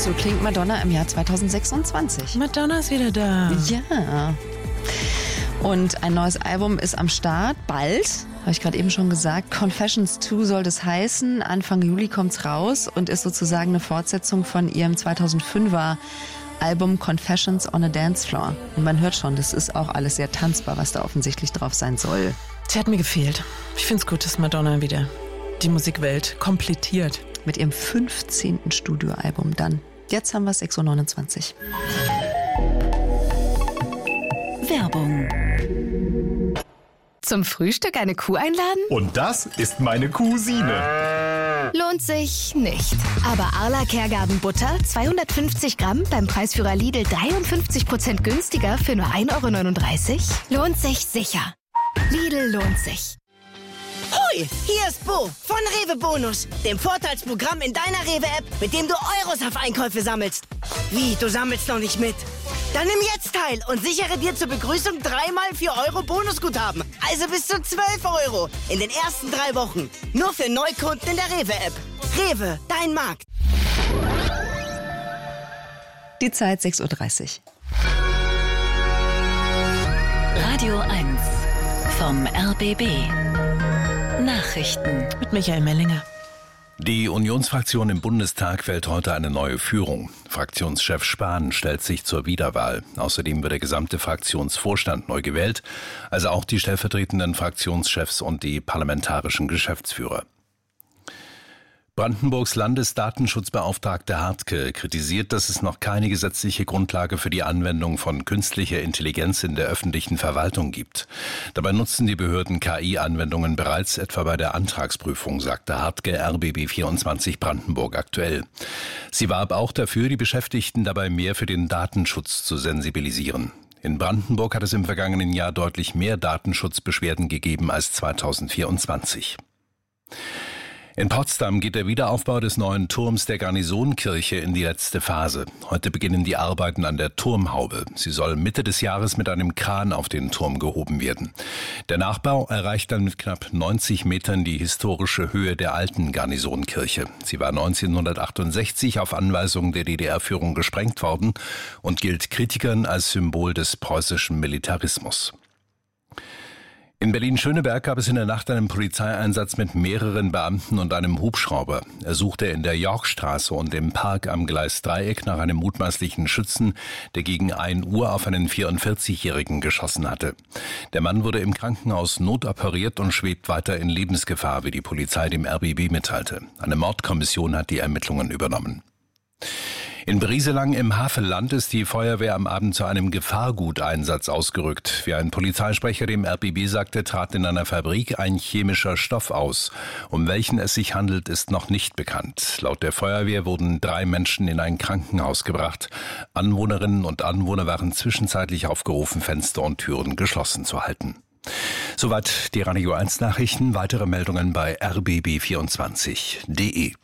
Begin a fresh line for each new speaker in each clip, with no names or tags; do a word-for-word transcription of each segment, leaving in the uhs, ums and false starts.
So klingt Madonna im Jahr zweitausendsechsundzwanzig.
Madonna ist wieder da.
Ja. Und ein neues Album ist am Start, bald, habe ich gerade eben schon gesagt. Confessions zwei soll das heißen. Anfang Juli kommt's raus und ist sozusagen eine Fortsetzung von ihrem zweitausendfünfer Album Confessions on a Dance Floor. Und man hört schon, das ist auch alles sehr tanzbar, was da offensichtlich drauf sein soll.
Sie hat mir gefehlt. Ich finde es gut, dass Madonna wieder die Musikwelt komplettiert.
Mit ihrem fünfzehnten Studioalbum dann. Jetzt haben wir sechs Uhr neunundzwanzig.
Werbung. Zum Frühstück eine Kuh einladen?
Und das ist meine Cousine.
Lohnt sich nicht. Aber Arla Kergarten Butter, zweihundertfünfzig Gramm, beim Preisführer Lidl dreiundfünfzig Prozent günstiger für nur ein Euro neununddreißig? Lohnt sich sicher. Lidl lohnt sich.
Hui, hier ist Bo von Rewe Bonus, dem Vorteilsprogramm in deiner Rewe-App, mit dem du Euros auf Einkäufe sammelst. Wie, du sammelst noch nicht mit? Dann nimm jetzt teil und sichere dir zur Begrüßung dreimal vier Euro Bonusguthaben. Also bis zu zwölf Euro in den ersten drei Wochen. Nur für Neukunden in der Rewe-App. Rewe, dein Markt.
Die Zeit sechs Uhr dreißig.
Radio eins vom R B B. Nachrichten
mit Michael Mellinger.
Die Unionsfraktion im Bundestag wählt heute eine neue Führung. Fraktionschef Spahn stellt sich zur Wiederwahl. Außerdem wird der gesamte Fraktionsvorstand neu gewählt, also auch die stellvertretenden Fraktionschefs und die parlamentarischen Geschäftsführer. Brandenburgs Landesdatenschutzbeauftragte Hartke kritisiert, dass es noch keine gesetzliche Grundlage für die Anwendung von künstlicher Intelligenz in der öffentlichen Verwaltung gibt. Dabei nutzen die Behörden K I-Anwendungen bereits, etwa bei der Antragsprüfung, sagte Hartke R B B vierundzwanzig Brandenburg aktuell. Sie warb auch dafür, die Beschäftigten dabei mehr für den Datenschutz zu sensibilisieren. In Brandenburg hat es im vergangenen Jahr deutlich mehr Datenschutzbeschwerden gegeben als zweitausendvierundzwanzig. In Potsdam geht der Wiederaufbau des neuen Turms der Garnisonkirche in die letzte Phase. Heute beginnen die Arbeiten an der Turmhaube. Sie soll Mitte des Jahres mit einem Kran auf den Turm gehoben werden. Der Nachbau erreicht dann mit knapp neunzig Metern die historische Höhe der alten Garnisonkirche. Sie war neunzehnhundertachtundsechzig auf Anweisung der D D R-Führung gesprengt worden und gilt Kritikern als Symbol des preußischen Militarismus. In Berlin-Schöneberg gab es in der Nacht einen Polizeieinsatz mit mehreren Beamten und einem Hubschrauber. Er suchte in der Yorkstraße und im Park am Gleisdreieck nach einem mutmaßlichen Schützen, der gegen ein Uhr auf einen vierundvierzigjährigen geschossen hatte. Der Mann wurde im Krankenhaus notoperiert und schwebt weiter in Lebensgefahr, wie die Polizei dem R B B mitteilte. Eine Mordkommission hat die Ermittlungen übernommen. In Brieselang im Havelland ist die Feuerwehr am Abend zu einem Gefahrguteinsatz ausgerückt. Wie ein Polizeisprecher dem R B B sagte, trat in einer Fabrik ein chemischer Stoff aus. Um welchen es sich handelt, ist noch nicht bekannt. Laut der Feuerwehr wurden drei Menschen in ein Krankenhaus gebracht. Anwohnerinnen und Anwohner waren zwischenzeitlich aufgerufen, Fenster und Türen geschlossen zu halten. Soweit die Radio eins Nachrichten. Weitere Meldungen bei r b b vierundzwanzig punkt d e.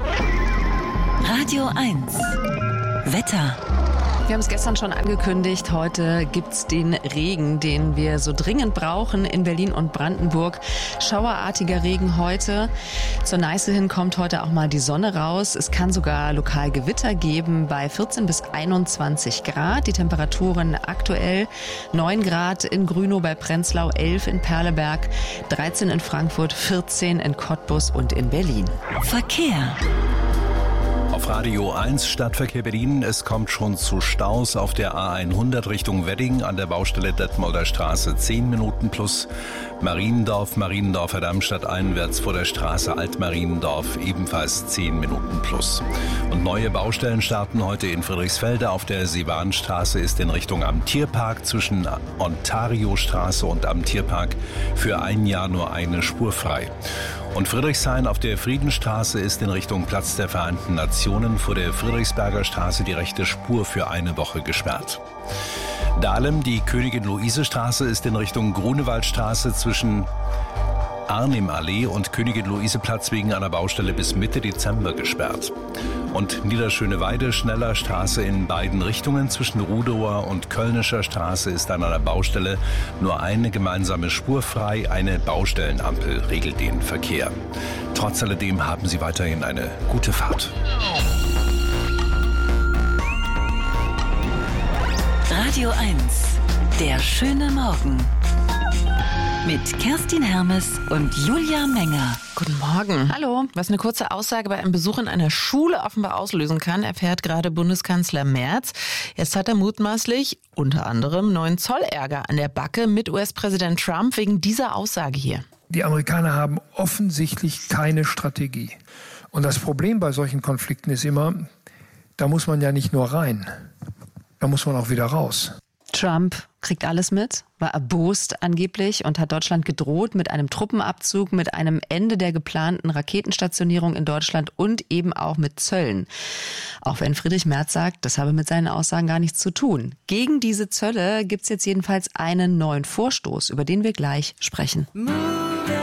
Radio eins Wetter.
Wir haben es gestern schon angekündigt, heute gibt's den Regen, den wir so dringend brauchen in Berlin und Brandenburg. Schauerartiger Regen heute. Zur Neiße hin kommt heute auch mal die Sonne raus. Es kann sogar lokal Gewitter geben bei vierzehn bis einundzwanzig Grad. Die Temperaturen aktuell neun Grad in Grünow bei Prenzlau, elf in Perleberg, dreizehn in Frankfurt, vierzehn in Cottbus und in Berlin.
Verkehr.
Auf Radio eins Stadtverkehr Berlin. Es kommt schon zu Staus auf der A hundert Richtung Wedding an der Baustelle Detmolder Straße. zehn Minuten plus Mariendorf, Mariendorfer Darmstadt einwärts vor der Straße Altmariendorf ebenfalls zehn Minuten plus. Und neue Baustellen starten heute in Friedrichsfelde. Auf der Seebahnstraße ist in Richtung am Tierpark zwischen Ontariostraße und am Tierpark für ein Jahr nur eine Spur frei. Und Friedrichshain auf der Friedenstraße ist in Richtung Platz der Vereinten Nationen vor der Friedrichsberger Straße die rechte Spur für eine Woche gesperrt. Dahlem, die Königin-Luise-Straße ist in Richtung Grunewaldstraße zwischen Arnim-Allee und Königin-Luise-Platz wegen einer Baustelle bis Mitte Dezember gesperrt. Und Niederschöneweide, Schneller Straße in beiden Richtungen zwischen Rudower und Kölnischer Straße ist an einer Baustelle nur eine gemeinsame Spur frei. Eine Baustellenampel regelt den Verkehr. Trotz alledem haben Sie weiterhin eine gute Fahrt.
Radio eins. Der schöne Morgen. Mit Kerstin Hermes und Julia Menger.
Guten Morgen.
Hallo.
Was eine kurze Aussage bei einem Besuch in einer Schule offenbar auslösen kann, erfährt gerade Bundeskanzler Merz. Jetzt hat er mutmaßlich unter anderem neuen Zollärger an der Backe mit U S-Präsident Trump wegen dieser Aussage hier.
Die Amerikaner haben offensichtlich keine Strategie. Und das Problem bei solchen Konflikten ist immer, da muss man ja nicht nur rein, da muss man auch wieder raus.
Trump kriegt alles mit, war erbost angeblich und hat Deutschland gedroht mit einem Truppenabzug, mit einem Ende der geplanten Raketenstationierung in Deutschland und eben auch mit Zöllen. Auch wenn Friedrich Merz sagt, das habe mit seinen Aussagen gar nichts zu tun. Gegen diese Zölle gibt es jetzt jedenfalls einen neuen Vorstoß, über den wir gleich sprechen.